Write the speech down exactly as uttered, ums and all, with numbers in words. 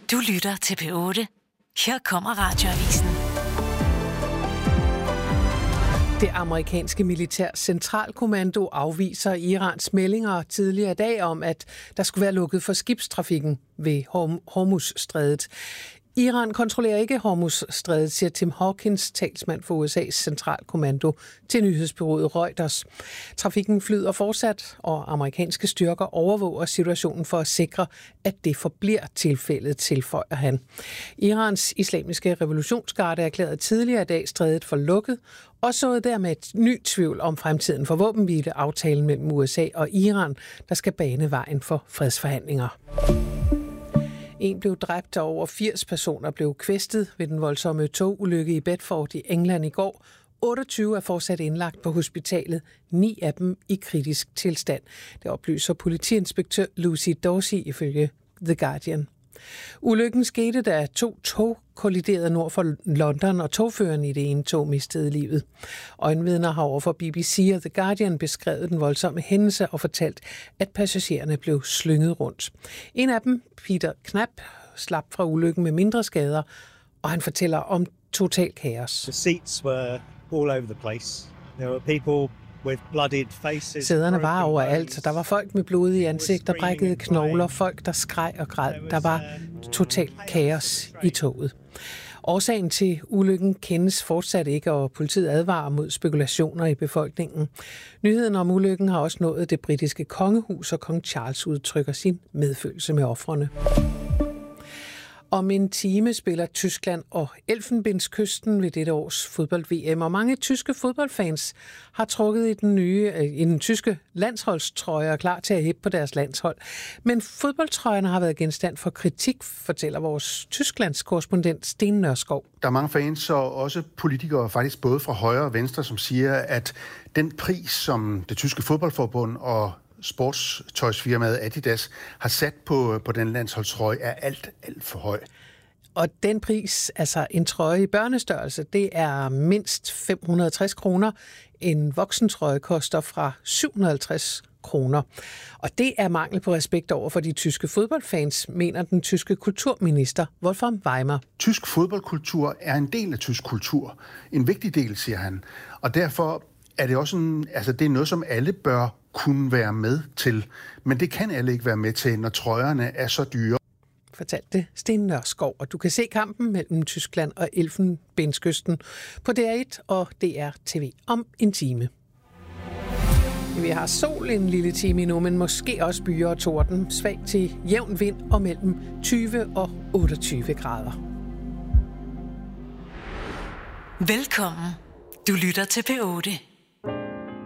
Du lytter til P otte. Her kommer Radioavisen. Det amerikanske militær centralkommando afviser Irans meldinger tidligere i dag om, at der skulle være lukket for skibstrafikken ved Hormuzstrædet. Iran kontrollerer ikke Hormuzstrædet, siger Tim Hawkins, talsmand for U S A's centralkommando, til nyhedsbureauet Reuters. Trafikken flyder fortsat, og amerikanske styrker overvåger situationen for at sikre, at det forbliver tilfældet, tilføjer han. Irans islamiske revolutionsgarde erklærede tidligere i dag strædet for lukket, og så dermed et ny tvivl om fremtiden for våbenhvileaftalen mellem U S A og Iran, der skal bane vejen for fredsforhandlinger. En blev dræbt, og over firs personer blev kvæstet ved den voldsomme togulykke i Bedford i England i går. otteogtyve er fortsat indlagt på hospitalet, ni af dem i kritisk tilstand. Det oplyser politiinspektør Lucy Dorsey ifølge The Guardian. Ulykken skete, da to tog kolliderede nord for London, og togføreren i det ene tog mistede livet. Øjenvidner har overfor B B C og The Guardian beskrevet den voldsomme hændelse og fortalt, at passagererne blev slynget rundt. En af dem, Peter Knapp, slap fra ulykken med mindre skader, og han fortæller om total kaos. The seats were all over the place. There were people with bloodied faces. Sæderne var overalt. Der var folk med blodige ansigter, brækkede knogler, folk der skreg og græd. Der var totalt kaos i toget. Årsagen til ulykken kendes fortsat ikke, og politiet advarer mod spekulationer i befolkningen. Nyheden om ulykken har også nået det britiske kongehus, og kong Charles udtrykker sin medfølelse med ofrene. Om en time spiller Tyskland og Elfenbenskysten ved dette års fodbold-V M, og mange tyske fodboldfans har trukket i den nye, i den tyske landsholdstrøje og er klar til at hæppe på deres landshold. Men fodboldtrøjerne har været genstand for kritik, fortæller vores Tysklands korrespondent Sten Nørskov. Der er mange fans og også politikere, faktisk både fra højre og venstre, som siger, at den pris, som det tyske fodboldforbund og sportstøjsfirmaet Adidas har sat på, på den landsholdstrøje, er alt, alt for høj. Og den pris, altså en trøje i børnestørrelse, det er mindst fem hundrede og tres kroner. En voksentrøje koster fra syv hundrede og halvtreds kroner. Og det er mangel på respekt over for de tyske fodboldfans, mener den tyske kulturminister Wolfram Weimar. Tysk fodboldkultur er en del af tysk kultur. En vigtig del, siger han. Og derfor er det også en, altså det er noget, som alle bør kunne være med til. Men det kan alle ikke være med til, når trøjerne er så dyre. Fortalte Sten Nørskov, og du kan se kampen mellem Tyskland og Elfenbenskysten på D R et og D R T V om en time. Vi har sol en lille time endnu, men måske også byer og torden. Svag til jævn vind og mellem tyve og otteogtyve grader. Velkommen. Du lytter til P otte.